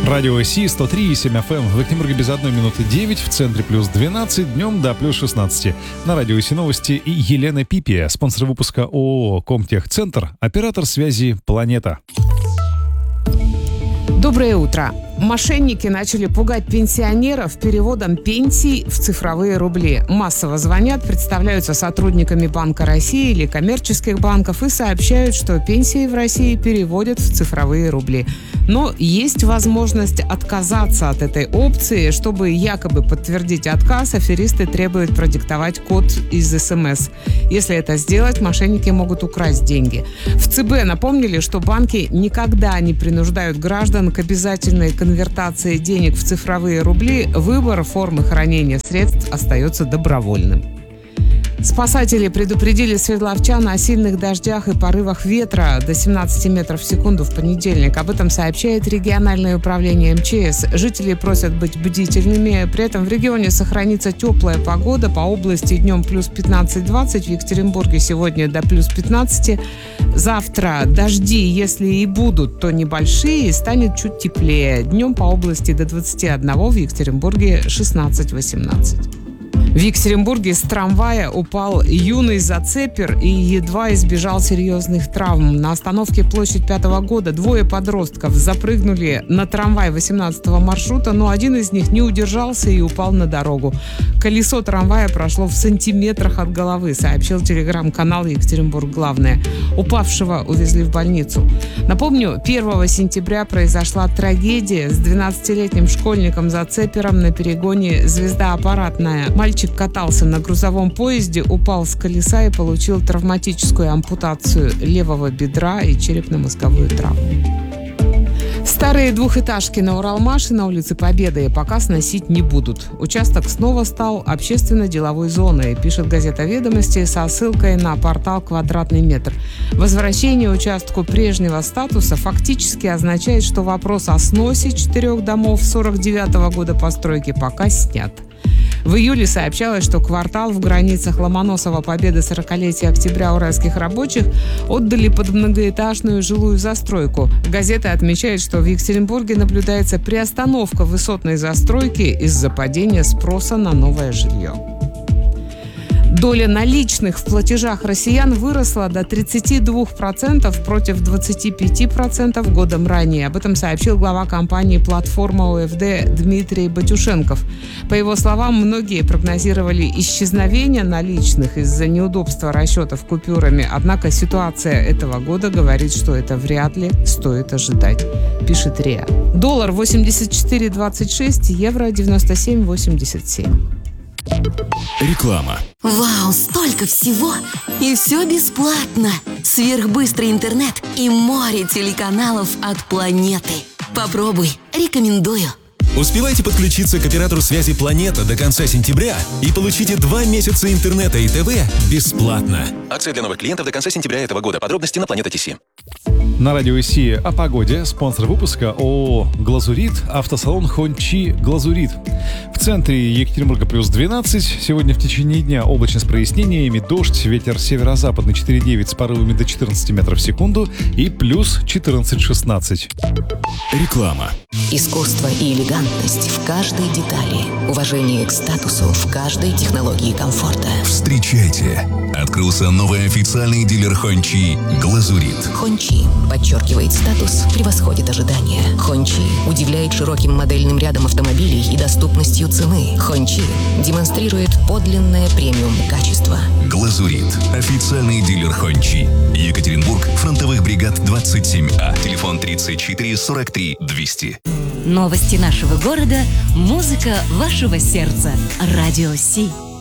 Радио Си 103,7 FM. В Екатеринбурге без 1 минуты 9, в центре плюс 12, днем до плюс 16. На Радио Си новости и Елена Пипия, спонсор выпуска ООО «Комтехцентр», оператор связи «Планета». Доброе утро. Мошенники начали пугать пенсионеров переводом пенсий в цифровые рубли. Массово звонят, представляются сотрудниками Банка России или коммерческих банков и сообщают, что пенсии в России переводят в цифровые рубли. Но есть возможность отказаться от этой опции. Чтобы якобы подтвердить отказ, аферисты требуют продиктовать код из СМС. Если это сделать, мошенники могут украсть деньги. В ЦБ напомнили, что банки никогда не принуждают граждан к обязательной конвертации денег в цифровые рубли. Выбор формы хранения средств остается добровольным. Спасатели предупредили свердловчан о сильных дождях и порывах ветра до 17 метров в секунду в понедельник. Об этом сообщает региональное управление МЧС. Жители просят быть бдительными. При этом в регионе сохранится теплая погода. По области днем плюс 15-20, в Екатеринбурге сегодня до плюс 15. Завтра дожди, если и будут, то небольшие, и станет чуть теплее. Днем по области до 21, в Екатеринбурге 16-18. В Екатеринбурге с трамвая упал юный зацепер и едва избежал серьезных травм. На остановке Площадь 5-го года двое подростков запрыгнули на трамвай 18-го маршрута, но один из них не удержался и упал на дорогу. Колесо трамвая прошло в сантиметрах от головы, сообщил телеграм-канал «Екатеринбург Главное». Упавшего увезли в больницу. Напомню, 1 сентября произошла трагедия с 12-летним школьником-зацепером на перегоне «Звезда аппаратная». Мальчик катался на грузовом поезде, упал с колеса и получил травматическую ампутацию левого бедра и черепно-мозговую травму. Старые двухэтажки на Уралмаше на улице Победы пока сносить не будут. Участок снова стал общественно-деловой зоной, пишет газета «Ведомости» со ссылкой на портал «Квадратный метр». Возвращение участку прежнего статуса фактически означает, что вопрос о сносе 4 домов 49-го года постройки пока снят. В июле сообщалось, что квартал в границах Ломоносова-Победы 40-летия октября уральских рабочих отдали под многоэтажную жилую застройку. Газета отмечает, что в Екатеринбурге наблюдается приостановка высотной застройки из-за падения спроса на новое жилье. Доля наличных в платежах россиян выросла до 32% против 25% годом ранее. Об этом сообщил глава компании «Платформа ОФД» Дмитрий Батюшенков. По его словам, многие прогнозировали исчезновение наличных из-за неудобства расчетов купюрами. Однако ситуация этого года говорит, что это вряд ли стоит ожидать, пишет РИА. Доллар 84,26, евро 97,87. Реклама. Вау, столько всего! И все бесплатно! Сверхбыстрый интернет и море телеканалов от планеты. Попробуй, рекомендую. Успевайте подключиться к оператору связи «Планета» до конца сентября и получите 2 месяца интернета и ТВ бесплатно. Акция для новых клиентов до конца сентября этого года. Подробности на Планета.ТС. На Радио Си о погоде. Спонсор выпуска ООО «Глазурит», автосалон «Хончи Глазурит». В центре Екатеринбурга плюс 12. Сегодня в течение дня облачно с прояснениями, дождь, ветер северо-западный 4,9 с порывами до 14 метров в секунду и плюс 14-16. Реклама. Искусство и элегантность в каждой детали. Уважение к статусу в каждой технологии комфорта. Встречайте! Открылся новый официальный дилер Хончи «Глазурит». Хончи подчеркивает статус, превосходит ожидания. Хончи удивляет широким модельным рядом автомобилей и доступностью цены. Хончи демонстрирует подлинное премиум-качество. «Глазурит» – официальный дилер Хончи. Екатеринбург, фронтовых бригад 27А. Телефон 34 43 200. Новости нашего города, музыка вашего сердца. Радио Си.